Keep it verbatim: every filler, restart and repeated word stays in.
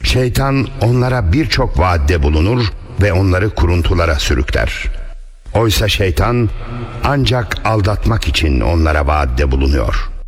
Şeytan onlara birçok vaatte bulunur ve onları kuruntulara sürükler. Oysa şeytan ancak aldatmak için onlara vaatte bulunuyor.